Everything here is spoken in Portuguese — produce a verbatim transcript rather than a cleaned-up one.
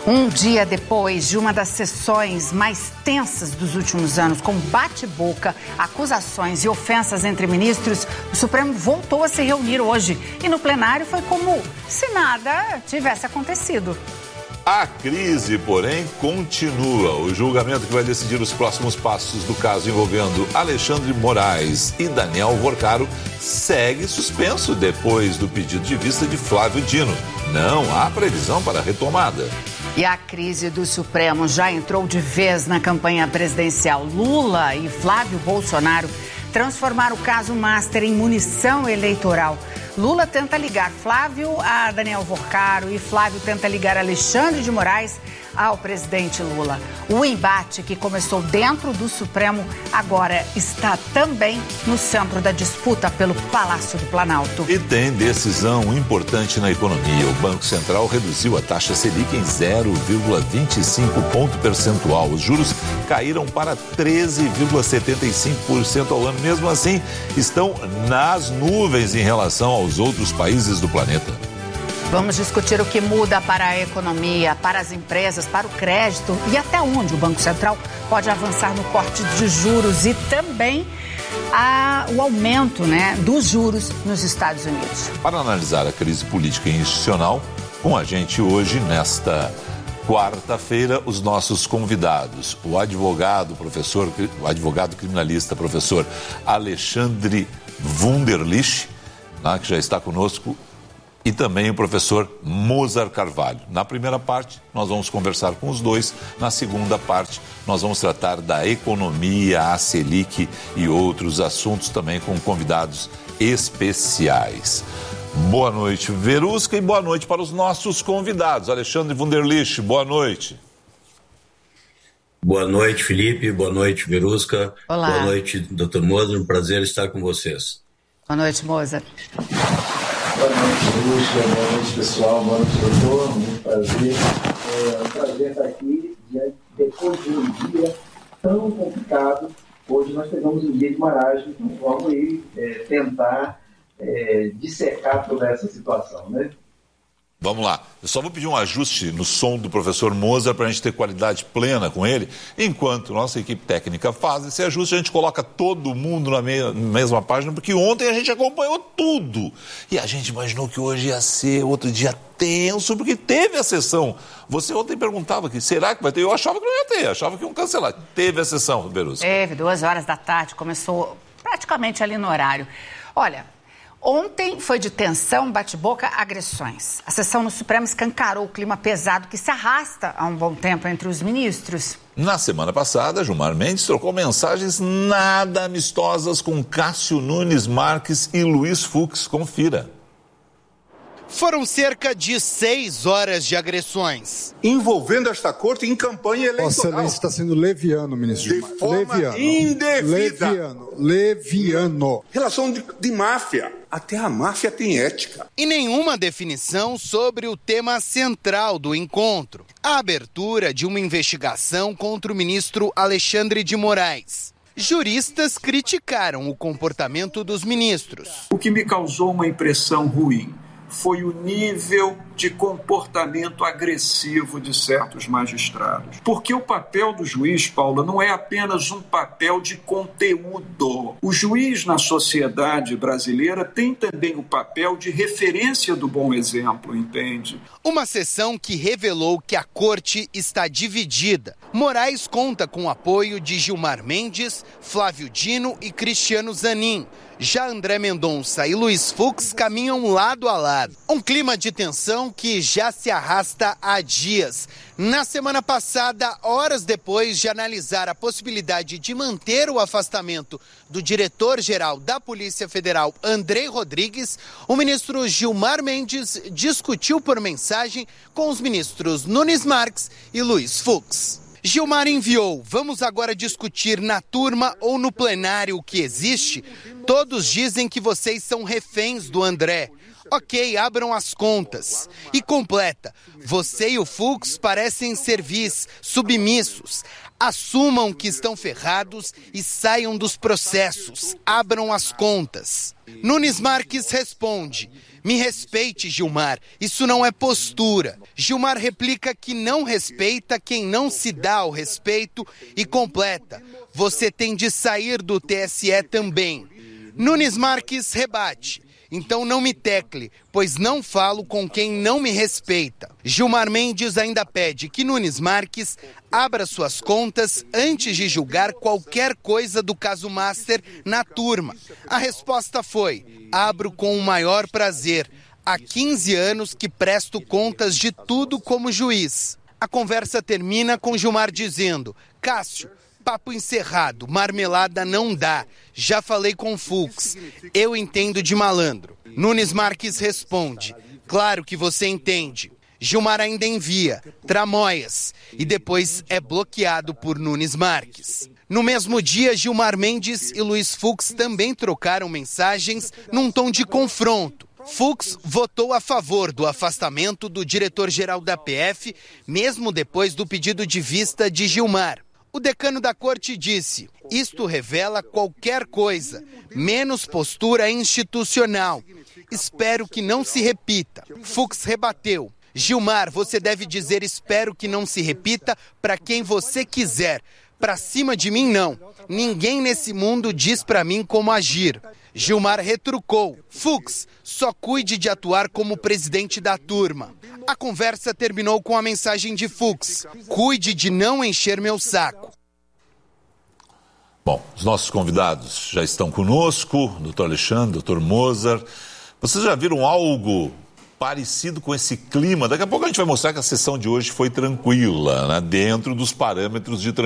Um dia depois de uma das sessões mais tensas dos últimos anos, com bate-boca, acusações e ofensas entre ministros, o Supremo voltou a se reunir hoje. E no plenário foi como se nada tivesse acontecido. A crise, porém, continua. O julgamento que vai decidir os próximos passos do caso envolvendo Alexandre de Moraes e Daniel Worcaro segue suspenso depois do pedido de vista de Flávio Dino. Não há previsão para retomada. E a crise do Supremo já entrou de vez na campanha presidencial. Lula e Flávio Bolsonaro transformaram o caso Master em munição eleitoral. Lula tenta ligar Flávio a Daniel Worcaro e Flávio tenta ligar Alexandre de Moraes ao presidente Lula. O embate que começou dentro do Supremo agora está também no centro da disputa pelo Palácio do Planalto. E tem decisão importante na economia. O Banco Central reduziu a taxa Selic em zero vírgula vinte e cinco ponto percentual. Os juros caíram para treze vírgula setenta e cinco por cento ao ano. Mesmo assim, estão nas nuvens em relação aos outros países do planeta. Vamos discutir o que muda para a economia, para as empresas, para o crédito e até onde o Banco Central pode avançar no corte de juros e também a, o aumento, né, dos juros nos Estados Unidos. Para analisar a crise política e institucional, com a gente hoje, nesta quarta-feira, os nossos convidados, o advogado, professor, o advogado criminalista, professor Alexandre Wunderlich, né, que já está conosco, e também o professor Mozart Carvalho. Na primeira parte, nós vamos conversar com os dois. Na segunda parte, nós vamos tratar da economia, a Selic e outros assuntos também com convidados especiais. Boa noite, Verusca, e boa noite para os nossos convidados. Alexandre Wunderlich, boa noite. Boa noite, Felipe. Boa noite, Verusca. Olá. Boa noite, doutor Mozart. Um prazer estar com vocês. Boa noite, Mozart. Boa noite, Lúcia. Boa noite, pessoal. Boa noite, doutor. Muito prazer. É um prazer estar aqui depois de um dia tão complicado. Hoje nós pegamos um dia de maragem, então vamos aí é, tentar é, dissecar toda essa situação, né? Vamos lá. Eu só vou pedir um ajuste no som do professor Mozart para a gente ter qualidade plena com ele. Enquanto nossa equipe técnica faz esse ajuste, a gente coloca todo mundo na mesma página, porque ontem a gente acompanhou tudo. E a gente imaginou que hoje ia ser outro dia tenso, porque teve a sessão. Você ontem perguntava que será que vai ter? Eu achava que não ia ter, achava que iam cancelar. Teve a sessão, Berusca. Teve, duas horas da tarde, começou praticamente ali no horário. Olha, ontem foi de tensão, bate-boca, agressões. A sessão no Supremo escancarou o clima pesado que se arrasta há um bom tempo entre os ministros. Na semana passada, Gilmar Mendes trocou mensagens nada amistosas com Cássio Nunes Marques e Luiz Fux. Confira. Foram cerca de seis horas de agressões. Envolvendo esta corte em campanha eleitoral. Vossa Excelência está sendo leviano, ministro. De forma leviano. indevida. Leviano. Leviano. Relação de, de máfia. Até a máfia tem ética. E nenhuma definição sobre o tema central do encontro. A abertura de uma investigação contra o ministro Alexandre de Moraes. Juristas criticaram o comportamento dos ministros. O que me causou uma impressão ruim foi o nível de comportamento agressivo de certos magistrados. Porque o papel do juiz, Paula, não é apenas um papel de conteúdo. O juiz na sociedade brasileira tem também o papel de referência do bom exemplo, entende? Uma sessão que revelou que a corte está dividida. Moraes conta com o apoio de Gilmar Mendes, Flávio Dino e Cristiano Zanin. Já André Mendonça e Luiz Fux caminham lado a lado. Um clima de tensão que já se arrasta há dias. Na semana passada, horas depois de analisar a possibilidade de manter o afastamento do diretor-geral da Polícia Federal, Andrei Rodrigues, o ministro Gilmar Mendes discutiu por mensagem com os ministros Nunes Marques e Luiz Fux. Gilmar enviou, vamos agora discutir na turma ou no plenário o que existe? Todos dizem que vocês são reféns do André. Ok, abram as contas. E completa, você e o Fux parecem servis, submissos. Assumam que estão ferrados e saiam dos processos. Abram as contas. Nunes Marques responde, Me respeite, Gilmar, isso não é postura. Gilmar replica que não respeita quem não se dá ao respeito e completa: você tem de sair do T S E também. Nunes Marques rebate: então não me tecle, pois não falo com quem não me respeita. Gilmar Mendes ainda pede que Nunes Marques abra suas contas antes de julgar qualquer coisa do caso Master na turma. A resposta foi: abro com o maior prazer. Há quinze anos que presto contas de tudo como juiz. A conversa termina com Gilmar dizendo: Cássio, papo encerrado, marmelada não dá. Já falei com Fux, eu entendo de malandro. Nunes Marques responde: claro que você entende. Gilmar ainda envia tramóias e depois é bloqueado por Nunes Marques. No mesmo dia, Gilmar Mendes e Luiz Fux também trocaram mensagens num tom de confronto. Fux votou a favor do afastamento do diretor-geral da P F, mesmo depois do pedido de vista de Gilmar. O decano da corte disse: isto revela qualquer coisa, menos postura institucional. Espero que não se repita. Fux rebateu: Gilmar, você deve dizer espero que não se repita para quem você quiser. Para cima de mim, não. Ninguém nesse mundo diz para mim como agir. Gilmar retrucou: Fux, só cuide de atuar como presidente da turma. A conversa terminou com a mensagem de Fux: cuide de não encher meu saco. Bom, os nossos convidados já estão conosco, doutor Alexandre, doutor Mozart. Vocês já viram algo parecido com esse clima? Daqui a pouco a gente vai mostrar que a sessão de hoje foi tranquila, né? Dentro dos parâmetros de tranquilidade.